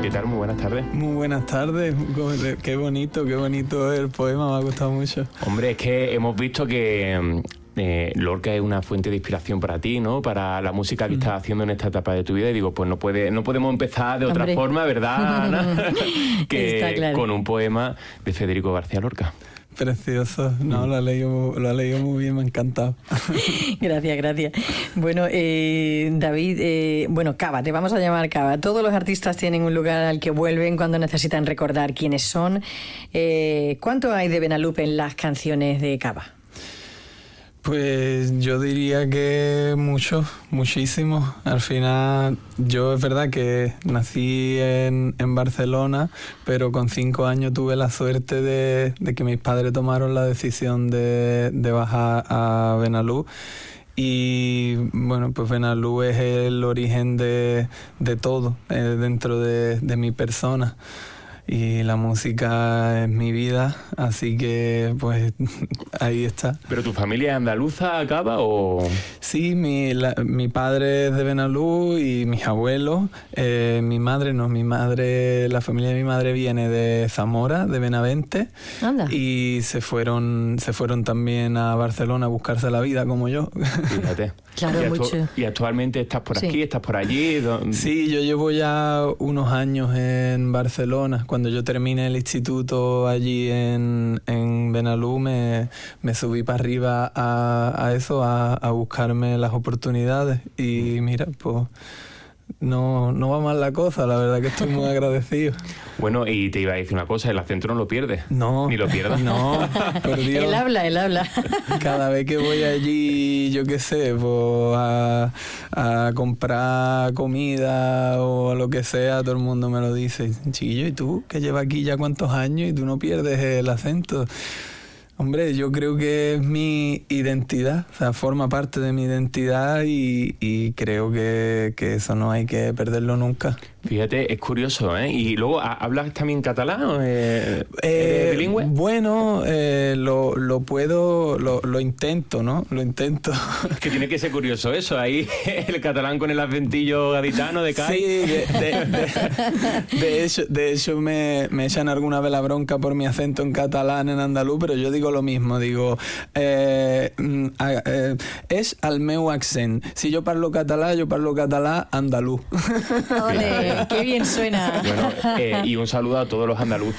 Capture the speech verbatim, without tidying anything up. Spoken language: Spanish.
¿Qué tal? Muy buenas tardes. Muy buenas tardes. Qué bonito, qué bonito el poema, me ha gustado mucho. Hombre, es que hemos visto que eh, Lorca es una fuente de inspiración para ti, ¿no? Para la música que mm. estás haciendo en esta etapa de tu vida. Y digo, pues no puede, no podemos empezar de otra Hombre. forma, ¿verdad, Ana? que claro. con un poema de Federico García Lorca. Precioso, no, lo ha leído, lo ha leído muy bien, me ha encantado. Gracias, gracias. Bueno, eh, David, eh, bueno, Cava, te vamos a llamar Cava. Todos los artistas tienen un lugar al que vuelven cuando necesitan recordar quiénes son. Eh, ¿Cuánto hay de Benalup en las canciones de Cava? Pues yo diría que mucho, muchísimo. Al final, yo es verdad que nací en, en Barcelona, pero con cinco años tuve la suerte de, de que mis padres tomaron la decisión de, de bajar a Benalup. Y bueno, pues Benalup es el origen de, de todo eh, dentro de, de mi persona. Y la música es mi vida, así que pues ahí está. ¿Pero tu familia es andaluza, Cava, o...? Sí, mi, la, mi padre es de Benalup y mis abuelos. Eh, mi madre no, mi madre, la familia de mi madre viene de Zamora, de Benavente. Anda. Y se fueron, se fueron también a Barcelona a buscarse la vida como yo. Fíjate. Claro, y, actu- mucho. y actualmente estás por sí. aquí, estás por allí. ¿Dónde? Sí, yo llevo ya unos años en Barcelona. Cuando yo terminé el instituto allí en, en Benalup, me, me subí para arriba a, a eso, a, a buscarme las oportunidades. Y mira, pues no, no va mal la cosa, la verdad que estoy muy agradecido. Bueno, y te iba a decir una cosa, el acento no lo pierdes. No. Ni lo pierdas. No, por Dios. Él habla, él habla. Cada vez que voy allí, yo qué sé, pues a, a comprar comida o lo que sea, todo el mundo me lo dice. Chiquillo, ¿y tú? Que llevas aquí ya cuántos años y tú no pierdes el acento. Hombre, yo creo que es mi identidad, o sea, forma parte de mi identidad y, y creo que, que eso no hay que perderlo nunca. Fíjate, es curioso, ¿eh? Y luego, ¿hablas también catalán? Eh, eh, ¿Bilingüe? Bueno, eh, lo, lo puedo, lo, lo intento, ¿no? Lo intento. Es que tiene que ser curioso eso, ahí el catalán con el acentillo gaditano de Cádiz. Sí, de, de, de, de hecho, de hecho me, me echan alguna vez la bronca por mi acento en catalán, en andaluz, pero yo digo lo mismo, digo, eh, eh, és el meu accent. Si yo parlo català, yo parlo català andaluz. Ole, qué bien suena. Bueno, eh, y un saludo a todos los andaluces